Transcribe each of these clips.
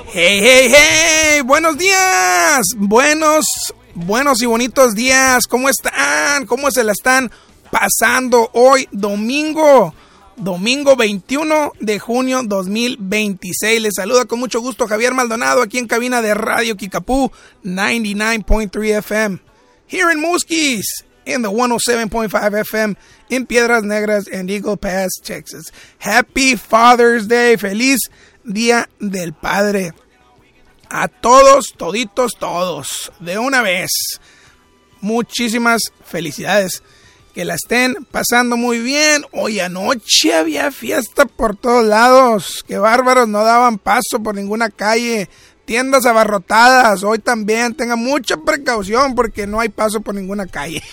Hey, hey, hey, buenos días, buenos y bonitos días, ¿cómo están? ¿Cómo se la están pasando hoy domingo 21 de junio 2026? Les saluda con mucho gusto Javier Maldonado aquí en cabina de Radio Kickapoo 99.3 FM, here in Muskis, in the 107.5 FM in Piedras Negras and Eagle Pass, Texas. Happy Father's Day, feliz Día del Padre a todos, toditos, todos, de una vez. Muchísimas felicidades, que la estén pasando muy bien. Hoy anoche había fiesta por todos lados, qué bárbaros, no daban paso por ninguna calle, tiendas abarrotadas. Hoy también tengan mucha precaución porque no hay paso por ninguna calle.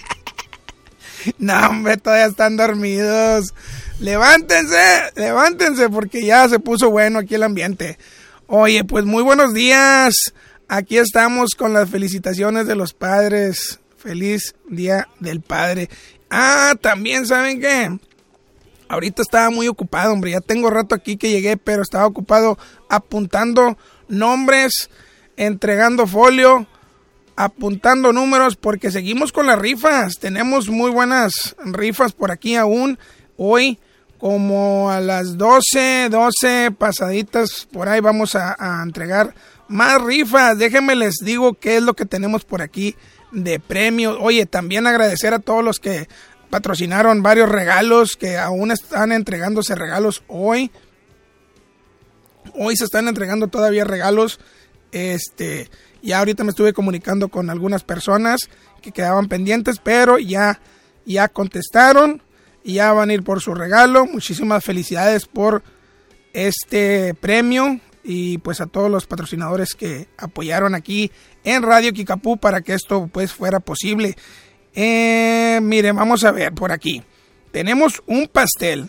No, hombre, todavía están dormidos. Levántense porque ya se puso bueno aquí el ambiente. Oye, pues muy buenos días. Aquí estamos con las felicitaciones de los padres. Feliz Día del Padre. También, ¿saben qué? Ahorita estaba muy ocupado, hombre. Ya tengo rato aquí que llegué, pero estaba ocupado apuntando nombres, entregando folio, apuntando números, porque seguimos con las rifas. Tenemos muy buenas rifas por aquí aún. Hoy, como a las 12 pasaditas, por ahí vamos a entregar más rifas. Déjenme les digo qué es lo que tenemos por aquí de premios. Oye, también agradecer a todos los que patrocinaron varios regalos, que aún están entregándose regalos hoy. Hoy se están entregando todavía regalos. Ya ahorita me estuve comunicando con algunas personas que quedaban pendientes, pero ya contestaron y ya van a ir por su regalo. Muchísimas felicidades por este premio y pues a todos los patrocinadores que apoyaron aquí en Radio Kickapoo para que esto pues fuera posible. Miren, vamos a ver por aquí. Tenemos un pastel.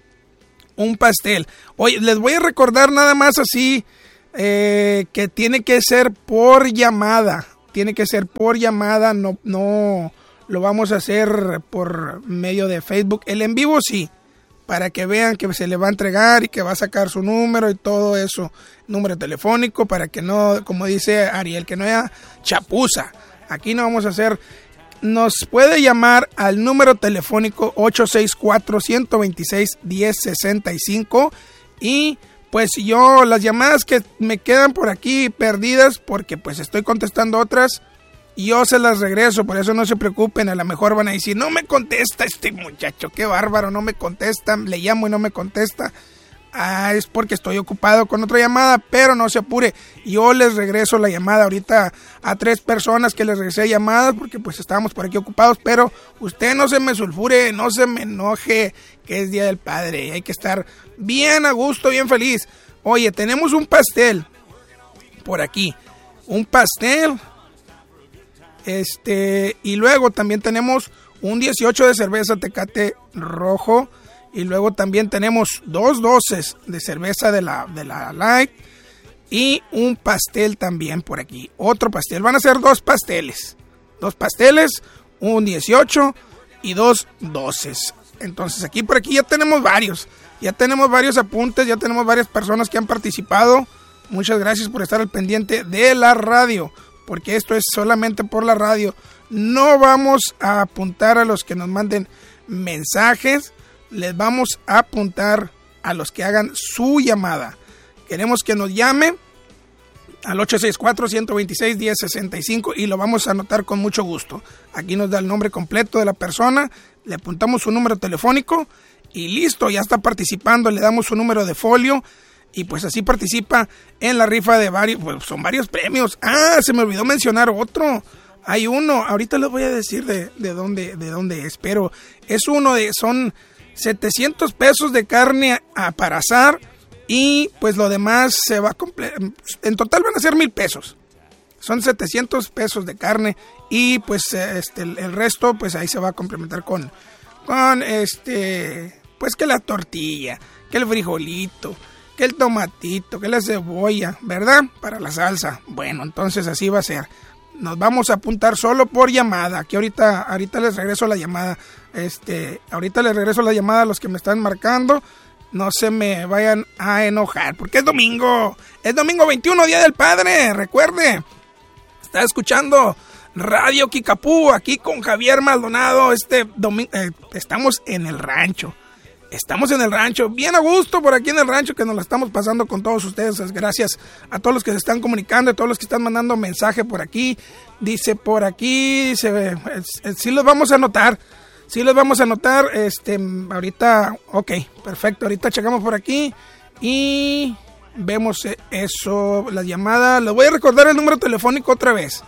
Oye, les voy a recordar nada más así que tiene que ser por llamada. No lo vamos a hacer por medio de Facebook. El en vivo sí, para que vean que se le va a entregar y que va a sacar su número y todo eso. Número telefónico para que no, como dice Ariel, que no haya chapuza. Aquí no vamos a hacer. Nos puede llamar al número telefónico 864-126-1065 y pues yo las llamadas que me quedan por aquí perdidas, porque pues estoy contestando otras, yo se las regreso, por eso no se preocupen. A lo mejor van a decir, no me contesta este muchacho, qué bárbaro, no me contesta, le llamo y no me contesta. Es porque estoy ocupado con otra llamada, pero no se apure, yo les regreso la llamada. Ahorita a 3 personas que les regresé llamadas porque pues estábamos por aquí ocupados, pero usted no se me sulfure, no se me enoje, que es Día del Padre y hay que estar bien a gusto, bien feliz. Oye, tenemos un pastel por aquí, un pastel. Y luego también tenemos un 18 de cerveza Tecate rojo. Y luego también tenemos 2 doces de cerveza de la Light. Y un pastel también por aquí. Otro pastel. Van a ser 2 pasteles. 2 pasteles, un 18 y 2 doces. Entonces por aquí ya tenemos varios. Ya tenemos varios apuntes. Ya tenemos varias personas que han participado. Muchas gracias por estar al pendiente de la radio, porque esto es solamente por la radio. No vamos a apuntar a los que nos manden mensajes, les vamos a apuntar a los que hagan su llamada. Queremos que nos llame al 864-126-1065 y lo vamos a anotar con mucho gusto. Aquí nos da el nombre completo de la persona, le apuntamos su número telefónico y listo, ya está participando, le damos su número de folio. Y pues así participa en la rifa de varios, pues son varios premios. Se me olvidó mencionar otro. Hay uno, ahorita les voy a decir de dónde es, pero es son 700 pesos de carne para asar y pues lo demás se va a en total van a ser 1,000 pesos. Son 700 pesos de carne y pues el resto pues ahí se va a complementar con pues que la tortilla, que el frijolito, que el tomatito, que la cebolla, ¿verdad? Para la salsa. Bueno, entonces así va a ser. Nos vamos a apuntar solo por llamada. Aquí ahorita les regreso la llamada. Ahorita les regreso la llamada a los que me están marcando. no se me vayan a enojar, porque es domingo 21, Día del Padre, recuerde, está escuchando Radio Kickapoo, aquí con Javier Maldonado, domingo, estamos en el rancho, bien a gusto por aquí en el rancho, que nos la estamos pasando con todos ustedes. Gracias a todos los que se están comunicando, a todos los que están mandando mensaje por aquí. Dice por aquí, sí los vamos a anotar. Ahorita, ok, perfecto. Ahorita checamos por aquí y vemos eso, la llamada. Les voy a recordar el número telefónico otra vez.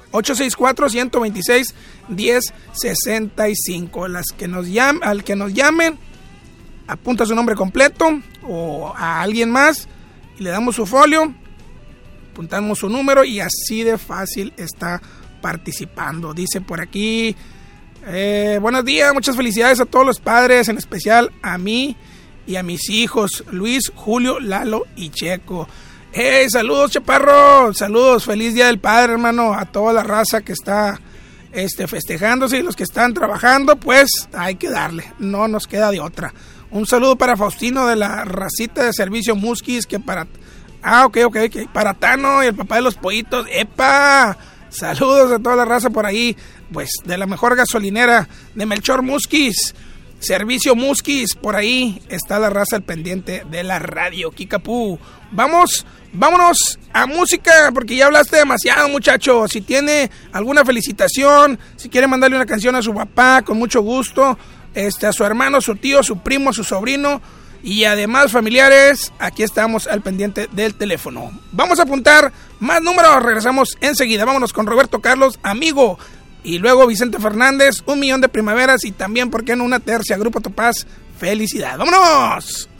864-126-1065. Al que nos llamen, apunta su nombre completo o a alguien más y le damos su folio, apuntamos su número y así de fácil está participando. Dice por aquí, buenos días, muchas felicidades a todos los padres, en especial a mí y a mis hijos, Luis, Julio, Lalo y Checo. Saludos, chaparro, saludos, feliz Día del Padre, hermano, a toda la raza que está festejándose, y los que están trabajando, pues hay que darle, no nos queda de otra. Un saludo para Faustino de la racita de servicio Musquis, que para Tano y el papá de los pollitos. ¡Epa! Saludos a toda la raza por ahí, pues de la mejor gasolinera de Melchor Musquis, servicio Musquis, por ahí está la raza al pendiente de la Radio Kickapoo. Vámonos a música, porque ya hablaste demasiado, muchacho. Si tiene alguna felicitación, si quiere mandarle una canción a su papá, con mucho gusto, a su hermano, su tío, su primo, su sobrino y además familiares, aquí estamos al pendiente del teléfono. Vamos a apuntar más números, regresamos enseguida. Vámonos con Roberto Carlos, Amigo, y luego Vicente Fernández, 1 millón de primaveras, y también, ¿por qué no?, una tercia, Grupo Topaz, Felicidad. ¡Vámonos!